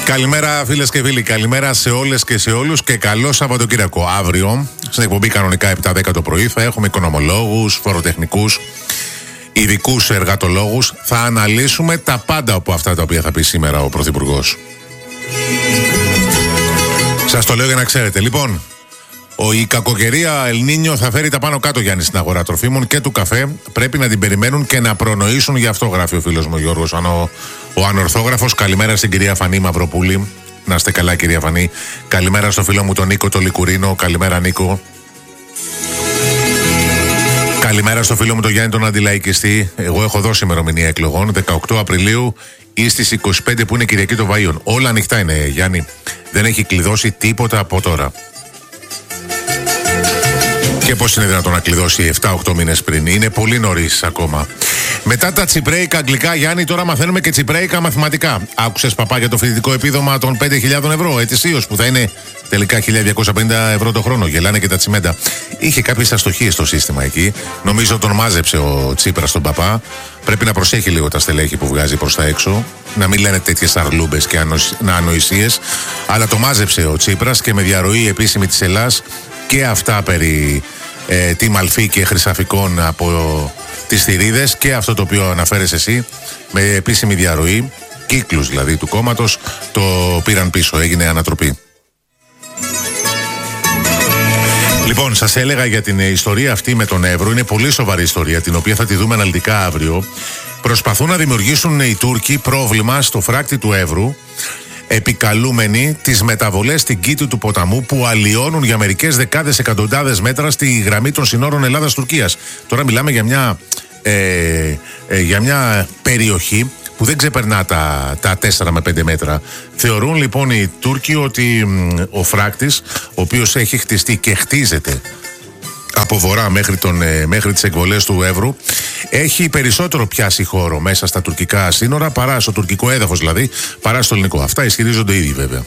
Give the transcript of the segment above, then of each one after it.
Καλημέρα φίλες και φίλοι, καλημέρα σε όλες και σε όλους και καλό Σαββατοκύριακο. Αύριο, στην εκπομπή κανονικά 7-10 το πρωί, θα έχουμε οικονομολόγους, φοροτεχνικούς, ειδικούς εργατολόγους. Θα αναλύσουμε τα πάντα από αυτά τα οποία θα πει σήμερα ο Πρωθυπουργός. Σας το λέω για να ξέρετε. Λοιπόν, η κακοκαιρία Ελνίνιο θα φέρει τα πάνω κάτω, Γιάννη, στην αγορά τροφίμων και του καφέ. Πρέπει να την περιμένουν και να προνοήσουν, γι' αυτό γράφει ο φίλος μου Γιώργος, ο ανορθόγραφος. Καλημέρα στην κυρία Φανή Μαυροπούλη. Να είστε καλά, κυρία Φανή. Καλημέρα στο φίλο μου τον Νίκο το Λικουρίνο. Καλημέρα, Νίκο. Καλημέρα στο φίλο μου τον Γιάννη τον Αντιλαϊκιστή. Εγώ έχω δώσει ημερομηνία εκλογών, 18 Απριλίου ή στις 25 που είναι Κυριακή των Βαΐων. Όλα ανοιχτά είναι, Γιάννη. Δεν έχει κλειδώσει τίποτα από τώρα. Και πώς είναι δυνατόν να κλειδώσει 7-8 μήνες πριν? Είναι πολύ νωρίς ακόμα. Μετά τα τσιπρέικα αγγλικά, Γιάννη, τώρα μαθαίνουμε και τσιπρέικα μαθηματικά. Άκουσες, παπά, για το φοιτητικό επίδομα των 5.000 ευρώ ετησίως, που θα είναι τελικά 1.250 ευρώ το χρόνο? Γελάνε και τα τσιμέντα. Είχε κάποιες αστοχίες στο σύστημα εκεί. Νομίζω τον μάζεψε ο Τσίπρας τον παπά. Πρέπει να προσέχει λίγο τα στελέχη που βγάζει προς τα έξω. Να μην λένε τέτοιες αρλούμπες και ανοησίες. Αλλά το μάζεψε ο Τσίπρας και με διαρροή επίσημη της Ελλάς και αυτά περί τι Μαλφή και Χρυσαφικών από τις θηρίδες και αυτό το οποίο αναφέρεις εσύ με επίσημη διαρροή, κύκλους δηλαδή του κόμματος, το πήραν πίσω, έγινε ανατροπή. Λοιπόν, σας έλεγα για την ιστορία αυτή με τον Εύρο. Είναι πολύ σοβαρή ιστορία, την οποία θα τη δούμε αναλυτικά αύριο. Προσπαθούν να δημιουργήσουν οι Τούρκοι πρόβλημα στο φράκτη του Εύρου, επικαλούμενοι τις μεταβολές στην κήτη του ποταμού που αλλοιώνουν για μερικές δεκάδες εκατοντάδες μέτρα στη γραμμή των συνόρων Ελλάδας-Τουρκίας. Τώρα μιλάμε για μια περιοχή που δεν ξεπερνά τα 4 με 5 μέτρα. Θεωρούν λοιπόν οι Τούρκοι ότι ο φράκτης, ο οποίος έχει χτιστεί και χτίζεται από βορρά μέχρι τις εκβολές του Εύρου, έχει περισσότερο πιάσει χώρο μέσα στα τουρκικά σύνορα, παρά στο τουρκικό έδαφος δηλαδή, παρά στο ελληνικό. Αυτά ισχυρίζονται ήδη βέβαια.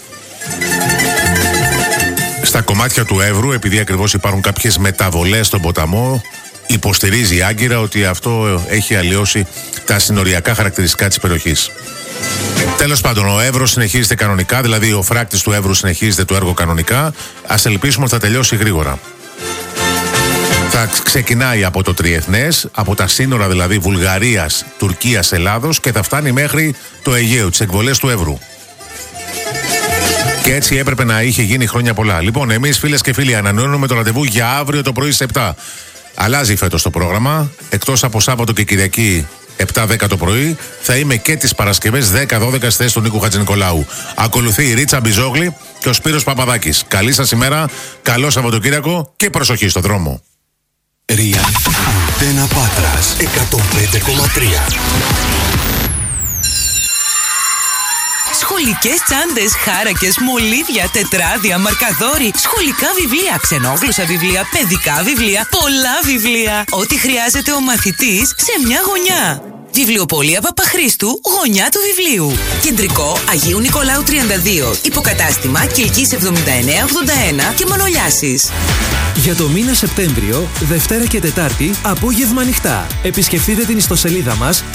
Στα κομμάτια του Εύρου, επειδή ακριβώς υπάρχουν κάποιες μεταβολές στον ποταμό, υποστηρίζει η Άγκυρα ότι αυτό έχει αλλοιώσει τα συνοριακά χαρακτηριστικά της περιοχής. Τέλος πάντων, ο Εύρος συνεχίζεται κανονικά, δηλαδή ο φράκτης του Εύρου συνεχίζεται το έργο κανονικά. Ας ελπίσουμε ότι θα τελειώσει γρήγορα. Θα ξεκινάει από το Τριεθνές, από τα σύνορα δηλαδή Βουλγαρίας, Τουρκίας, Ελλάδος και θα φτάνει μέχρι το Αιγαίο, τις εκβολές του Εύρου. Και έτσι έπρεπε να είχε γίνει χρόνια πολλά. Λοιπόν, εμείς φίλες και φίλοι ανανεώνουμε το ραντεβού για αύριο το πρωί στις 7. Αλλάζει φέτος το πρόγραμμα, εκτός από Σάββατο και Κυριακή 7-10 το πρωί, θα είμαι και τις Παρασκευές 10-12 στη θέση του Νίκου Χατζηνικολάου. Ακολουθεί η Ρίτσα Μπιζόγλη και ο Σπύρος Παπαδάκης. Καλή σας ημέρα, καλό Σαββατοκύριακο και προσοχή στο δρόμο. Ρία Αντένα Πάτρας 105,3. Σχολικές τσάντες, χάρακες, μολύβια, τετράδια, μαρκαδόροι, σχολικά βιβλία, ξενόγλωσσα βιβλία, παιδικά βιβλία, πολλά βιβλία. Ό,τι χρειάζεται ο μαθητής σε μια γωνιά. Βιβλιοπωλεία Παπαχρήστου, γωνιά του βιβλίου. Κεντρικό Αγίου Νικολάου 32. Υποκατάστημα Κιλκής 7981 και Μανολιάσης. Για το μήνα Σεπτέμβριο, Δευτέρα και Τετάρτη, απόγευμα ανοιχτά. Επισκεφτείτε την ιστοσελίδα μας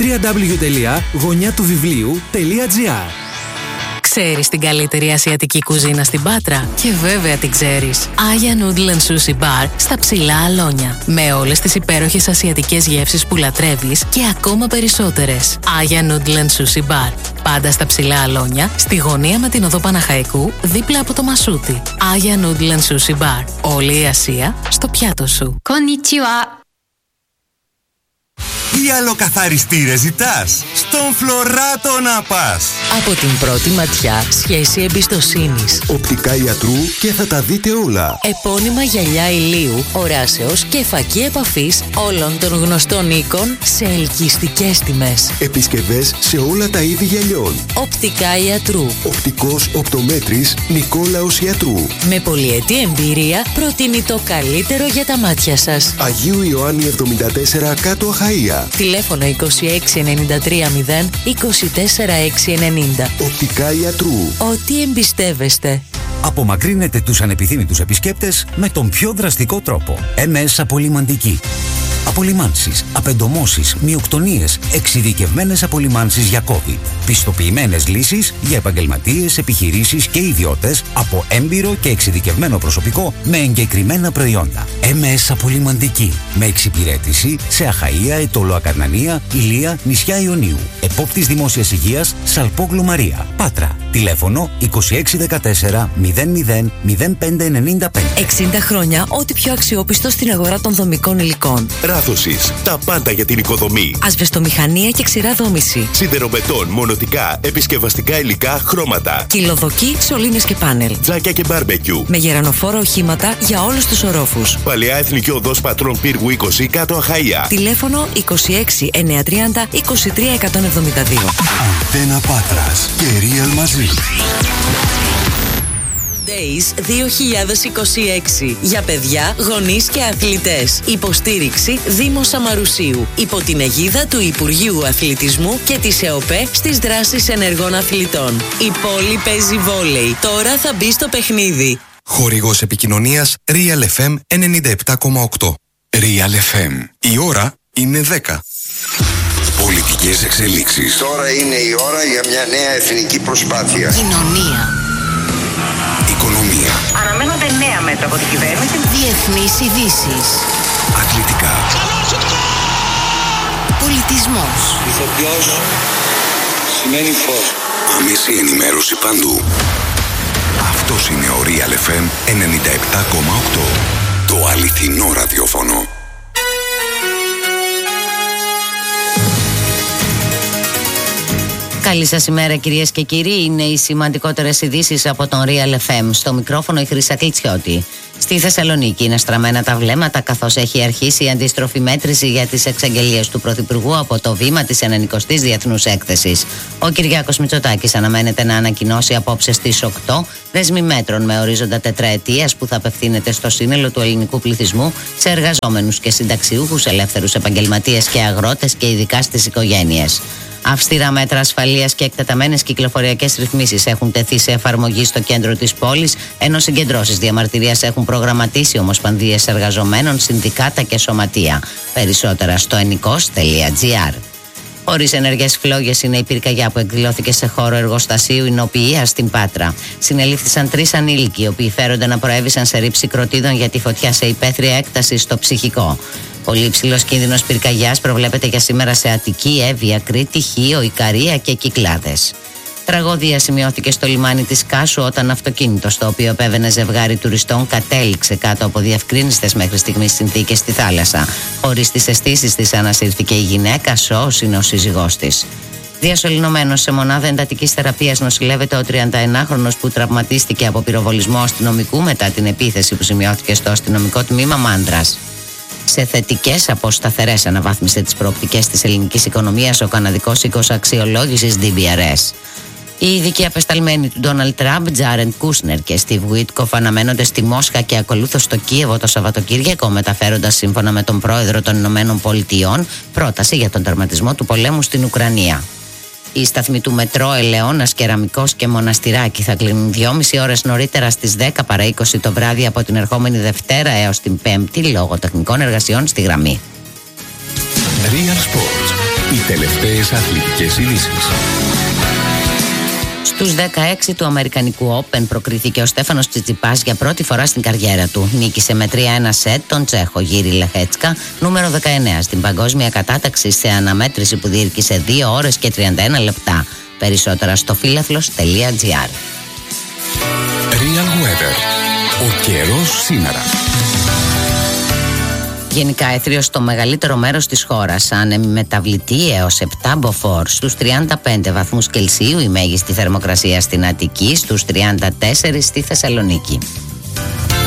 www.γωνιατουβιβλίου.gr. Ξέρεις την καλύτερη ασιατική κουζίνα στην Πάτρα? Και βέβαια την ξέρεις. Aya Noodle and Sushi Bar στα Ψηλά Αλόνια. Με όλες τις υπέροχες ασιατικές γεύσεις που λατρεύεις και ακόμα περισσότερες. Aya Noodle and Sushi Bar. Πάντα στα Ψηλά Αλόνια, στη γωνία με την οδό Παναχαϊκού, δίπλα από το Μασούτι. Aya Noodle and Sushi Bar. Όλη η Ασία στο πιάτο σου. Konnichiwa. Τι άλλο καθαριστήρες ζητάς? Στον Φλωράτο να πας. Από την πρώτη ματιά, σχέση εμπιστοσύνης. Οπτικά ιατρού και θα τα δείτε όλα. Επώνυμα γυαλιά ηλίου, οράσεως και φακή επαφής όλων των γνωστών οίκων σε ελκυστικές τιμές. Επισκευές σε όλα τα είδη γυαλιών. Οπτικά ιατρού. Οπτικός οπτομέτρης Νικόλαος Ιατρού. Με πολυετή εμπειρία προτείνει το καλύτερο για τα μάτια σας. Αγίου Ιωάννη 74 κάτω Αχαΐα. Τηλέφωνο 26930 24690. Οπτικά ιατρού. Ό,τι εμπιστεύεστε. Απομακρύνετε τους ανεπιθύμητους επισκέπτες με τον πιο δραστικό τρόπο. MS Απολυμαντική. Απολυμάνσεις, απεντομώσεις, μειοκτονίες, εξειδικευμένες απολυμάνσεις για COVID. Πιστοποιημένες λύσεις για επαγγελματίες, επιχειρήσεις και ιδιώτες από έμπειρο και εξειδικευμένο προσωπικό με εγκεκριμένα προϊόντα. MS Απολυμαντική. Με εξυπηρέτηση σε Αχαΐα, Αιτωλό Ακαρνανία, Ηλία, νησιά Ιωνίου. Επόπτης Δημόσιας Υγείας, Σαλπόγλου Μαρία. Πάτρα. Τηλέφωνο 2614 00 0595. 60 χρόνια, ό,τι πιο αξιόπιστο στην αγορά των δομικών υλικών. Ράδοσης. Τα πάντα για την οικοδομή. Ασβεστομηχανία και ξηρά δόμηση. Σιδεροβετόν, μονοτικά, επισκευαστικά υλικά, χρώματα. Κυλοδοκί, σωλήνες και πάνελ. Τζάκια και μπάρμπεκιου. Με γερανοφόρα οχήματα για όλους τους ορόφους. Παλαιά Εθνική Οδός Πατρών Πύργου 20 κάτω Αχαΐα. Τηλέφωνο 26 930 23 172. Αντένα Πάτρας και Real μαζί. Days 2026. Για παιδιά, γονείς και αθλητές. Υποστήριξη Δήμος Αμαρουσίου. Υπό την αιγίδα του Υπουργείου Αθλητισμού και της ΕΟΠΕ στις δράσεις ενεργών αθλητών. Η πόλη παίζει βόλεϊ. Τώρα θα μπει στο παιχνίδι. Χορηγός επικοινωνίας Real FM 97,8. Real FM. Η ώρα είναι 10. Πολιτικές εξελίξεις. Τώρα είναι η ώρα για μια νέα εθνική προσπάθεια. Κοινωνία. Οικονομία. Αναμένονται νέα μέτρα από την κυβέρνηση. Διεθνείς ειδήσεις. Αθλητικά. Πολιτισμός. Ηθοποιός σημαίνει φως. Άμεση ενημέρωση παντού. Αυτός είναι ο Real FM 97,8. Το αληθινό ραδιόφωνο. Καλή σας ημέρα κυρίες και κύριοι, είναι οι σημαντικότερες ειδήσεις από τον Real FM. Στο μικρόφωνο η Χρύσα Κλιτσιώτη. Στη Θεσσαλονίκη είναι στραμμένα τα βλέμματα καθώς έχει αρχίσει η αντίστροφη μέτρηση για τις εξαγγελίες του Πρωθυπουργού από το βήμα της 90ης Διεθνούς Έκθεσης. Ο Κυριάκος Μητσοτάκης αναμένεται να ανακοινώσει απόψε στις 8 δέσμη μέτρων με ορίζοντα τετραετίας που θα απευθύνεται στο σύνολο του ελληνικού πληθυσμού, σε εργαζόμενους και συνταξιούχους, ελεύθερους επαγγελματίες και αγρότες και ειδικά στις οικογένειες. Αυστηρά μέτρα ασφαλείας και εκτεταμένες κυκλοφοριακές ρυθμίσεις έχουν τεθεί σε εφαρμογή στο κέντρο της πόλης, ενώ συγκεντρώσεις διαμαρτυρίας έχουν προγραμματίσει ομοσπονδίες εργαζομένων, συνδικάτα και σωματεία. Περισσότερα στο ennikos.gr. Χωρίς ενεργές φλόγες είναι η πυρκαγιά που εκδηλώθηκε σε χώρο εργοστασίου Ινοποιίας στην Πάτρα. Συνελήφθησαν 3 ανήλικοι, οι οποίοι φέρονται να προέβησαν σε ρήψη κροτίδων για τη φωτιά σε υπαίθρια έκταση στο ψυχικό. Πολύ υψηλός κίνδυνος πυρκαγιάς προβλέπεται για σήμερα σε Αττική, Εύβοια, Κρήτη, Χίο, Ικαρία και Κυκλάδες. Τραγωδία σημειώθηκε στο λιμάνι της Κάσου όταν αυτοκίνητο στο οποίο επέβαινε ζευγάρι τουριστών κατέληξε κάτω από διευκρίνιστες μέχρι στιγμής συνθήκες στη θάλασσα. Χωρίς τις αισθήσεις της ανασύρθηκε η γυναίκα, σώος είναι ο σύζυγός της. Διασωληνωμένος σε μονάδα εντατικής θεραπείας νοσηλεύεται ο 31χρονος που τραυματίστηκε από πυροβολισμό αστυνομικού μετά την επίθεση που σημειώθηκε στο αστυνομικό τμήμα Μάντρας. Σε θετικές από σταθερές αναβάθμισε τις προοπτικές της ελληνικής οικονομίας ο καναδικός οίκος αξιολόγησης DBRS. Οι ειδικοί απεσταλμένοι του Ντόναλντ Τραμπ, Τζάρεντ Κούσνερ και Στιβ Γουίτκοφ, αναμένονται στη Μόσχα και ακολούθως στο Κίεβο το Σαββατοκύριακο, μεταφέροντας σύμφωνα με τον πρόεδρο των Ηνωμένων Πολιτειών πρόταση για τον τερματισμό του πολέμου στην Ουκρανία. Οι σταθμοί του μετρό Ελαιώνας, Κεραμικός και Μοναστηράκη θα κλείνουν 2,5 ώρες νωρίτερα στις 10 παρά 20 το βράδυ από την ερχόμενη Δευτέρα έως την Πέμπτη λόγω τεχνικών εργασιών στη γραμμή. Real Sports. Οι τελευταίες αθλητικές ειδήσεις. Στους 16 του Αμερικανικού Open προκρίθηκε ο Στέφανος Τσιτσιπάς για πρώτη φορά στην καριέρα του. Νίκησε με 3-1 σετ τον Τσέχο Γύρι Λεχέτσκα, νούμερο 19 στην παγκόσμια κατάταξη, σε αναμέτρηση που διήρκησε 2 ώρες και 31 λεπτά. Περισσότερα στο φίλαθλος.gr. Real Weather. Ο καιρός σήμερα. Γενικά έθριο στο μεγαλύτερο μέρος της χώρας, άνεμη μεταβλητή έως 7 μποφόρ, στους 35 βαθμούς Κελσίου η μέγιστη θερμοκρασία στην Αττική, στους 34 στη Θεσσαλονίκη.